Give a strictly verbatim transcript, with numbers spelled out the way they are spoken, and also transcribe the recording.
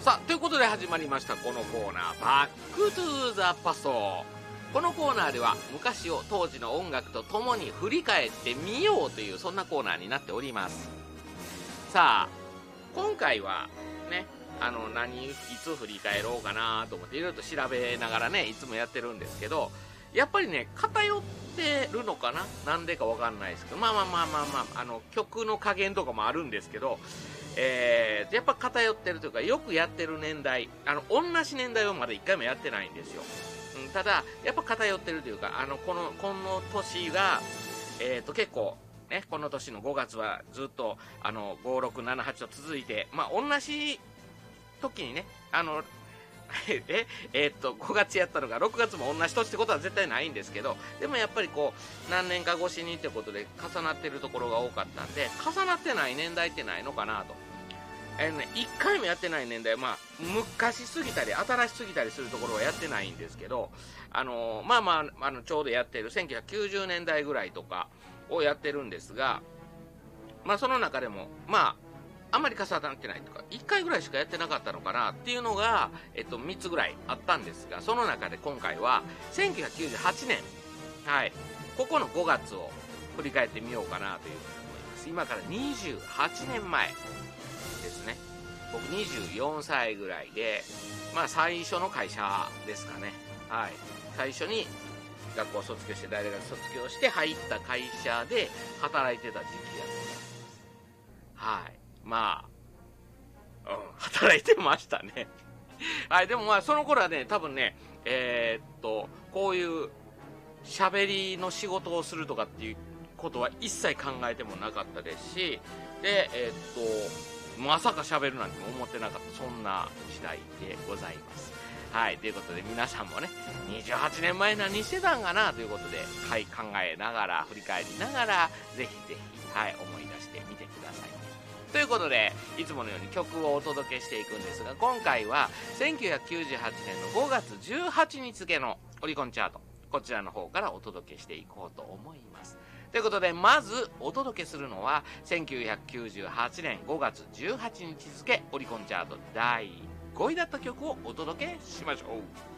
さあということで始まりましたこのコーナー、バックトゥーザパスト。このコーナーでは昔を当時の音楽とともに振り返ってみようというそんなコーナーになっております。さあ今回はね、あの何いつ振り返ろうかなと思っていろいろと調べながらねいつもやってるんですけど、やっぱりね偏ってるのかな、なんでかわかんないですけど、まあまあまあまあまあ、あの曲の加減とかもあるんですけど、えー、やっぱ偏ってるというか、よくやってる年代、あの同じ年代はまだいっかいもやってないんですよ。うん、ただやっぱ偏ってるというか、あのこのこの年が、えー、と結構ね、この年のごがつはずっとあのご、ろく、なな、はちと続いて、まあ同じ時にね、あのええー、っとごがつやったのがろくがつも同じ年ってことは絶対ないんですけど、でもやっぱりこう何年か越しにってことで重なってるところが多かったんで、重なってない年代ってないのかなと。えーね、いっかいもやってない年代は、まあ、昔すぎたり新しすぎたりするところはやってないんですけど、あのー、まあまあ、あのちょうどやってるせんきゅうひゃくきゅうじゅうねんだいぐらいとかをやってるんですが、まあその中でもまああんまり重なってないとか、いっかいぐらいしかやってなかったのかなっていうのが、えっと、みっつぐらいあったんですが、その中で今回はせんきゅうひゃくきゅうじゅうはちねん、はい、ここのごがつを振り返ってみようかなというふうに思います。今からにじゅうはちねんまえですね。僕にじゅうよんさいぐらいで、まあ最初の会社ですかね。はい、最初に学校を卒業して、大学卒業して入った会社で働いてた時期やと思います。はい、まあ、うん、働いてましたね。はい、でもまあその頃はね、多分ね、えー、っとこういう喋りの仕事をするとかっていうことは一切考えてもなかったですし、で、えー、っとまさか喋るなんても思ってなかった、そんな時代でございます。はい、ということで皆さんもね、にじゅうはちねんまえ何してたんかなということで、はい、考えながら振り返りながらぜひぜひ、はい、思い出してみてくださいね。ということでいつものように曲をお届けしていくんですが、今回はせんきゅうひゃくきゅうじゅうはちねんのごがつじゅうはちにち付のオリコンチャート、こちらの方からお届けしていこうと思います。ということでまずお届けするのはせんきゅうひゃくきゅうじゅうはちねんごがつじゅうはちにち付オリコンチャートだいごいだった曲をお届けしましょう。